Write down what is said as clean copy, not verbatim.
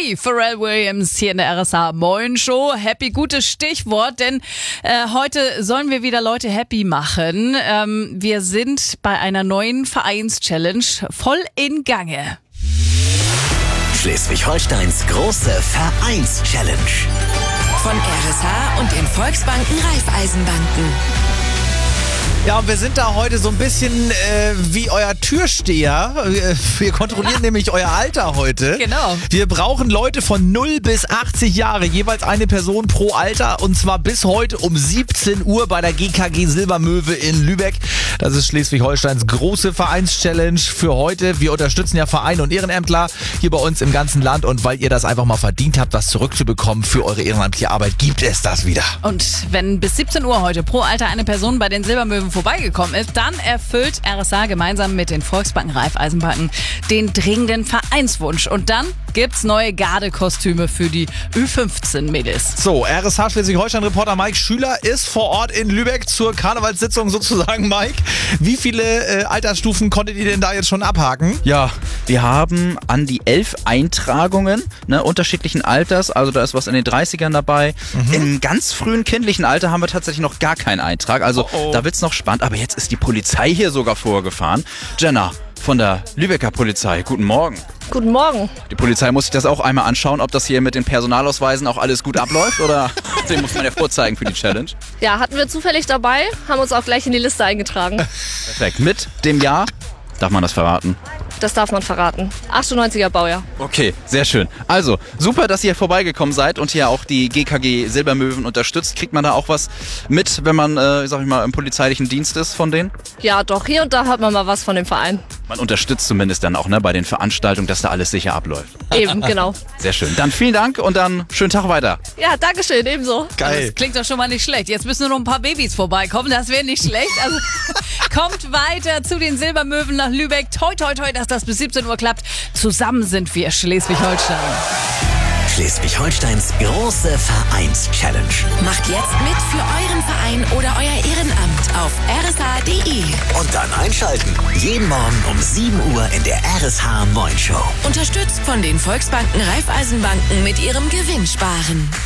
Happy, Pharrell Williams hier in der RSH Moin Show. Happy, gutes Stichwort, denn heute sollen wir wieder Leute happy machen. Wir sind bei einer neuen Vereins-Challenge voll in Gange. Schleswig-Holsteins große Vereins-Challenge. Von RSH und den Volksbanken Raiffeisenbanken. Ja, und wir sind da heute so ein bisschen wie euer Türsteher. Wir kontrollieren nämlich euer Alter heute. Genau. Wir brauchen Leute von 0 bis 80 Jahre, jeweils eine Person pro Alter. Und zwar bis heute um 17 Uhr bei der GKG Silbermöwe in Lübeck. Das ist Schleswig-Holsteins große Vereins-Challenge für heute. Wir unterstützen ja Vereine und Ehrenämtler hier bei uns im ganzen Land. Und weil ihr das einfach mal verdient habt, was zurückzubekommen für eure ehrenamtliche Arbeit, gibt es das wieder. Und wenn bis 17 Uhr heute pro Alter eine Person bei den Silbermöwen vorbeigekommen ist, dann erfüllt RSH gemeinsam mit den Volksbanken Raiffeisenbanken den dringenden Vereinswunsch. Und dann gibt's neue Gardekostüme für die Ü15-Mädels. So, RSH Schleswig-Holstein-Reporter Mike Schüler ist vor Ort in Lübeck zur Karnevalssitzung sozusagen. Mike, wie viele Altersstufen konntet ihr denn da jetzt schon abhaken? Ja, wir haben an die 11 Eintragungen, unterschiedlichen Alters. Also da ist was in den 30ern dabei. Im ganz frühen kindlichen Alter haben wir tatsächlich noch gar keinen Eintrag. Also da wird's noch spannend. Aber jetzt ist die Polizei hier sogar vorgefahren. Jenna von der Lübecker Polizei, guten Morgen. Guten Morgen. Die Polizei muss sich das auch einmal anschauen, ob das hier mit den Personalausweisen auch alles gut abläuft, oder den muss man ja vorzeigen für die Challenge. Ja, hatten wir zufällig dabei, haben uns auch gleich in die Liste eingetragen. Perfekt. Mit dem Jahr, darf man das verraten? Das darf man verraten. 98er Baujahr. Okay, sehr schön. Also, super, dass ihr vorbeigekommen seid und hier auch die GKG Silbermöwen unterstützt. Kriegt man da auch was mit, wenn man, im polizeilichen Dienst ist von denen? Ja, doch, hier und da hört man mal was von dem Verein. Man unterstützt zumindest dann auch bei den Veranstaltungen, dass da alles sicher abläuft. Eben, genau. Sehr schön. Dann vielen Dank und dann schönen Tag weiter. Ja, dankeschön, ebenso. Geil. Das klingt doch schon mal nicht schlecht. Jetzt müssen nur noch ein paar Babys vorbeikommen, das wäre nicht schlecht. Also kommt weiter zu den Silbermöwen nach Lübeck. Toi, toi, toi, dass das bis 17 Uhr klappt. Zusammen sind wir Schleswig-Holstein. Schleswig-Holsteins große Vereins-Challenge. Macht jetzt mit für euren Verein oder euer Ehrenamt auf rsh.de. Und dann einschalten. Jeden Morgen um 7 Uhr in der RSH Moin Show. Unterstützt von den Volksbanken Raiffeisenbanken mit ihrem Gewinnsparen.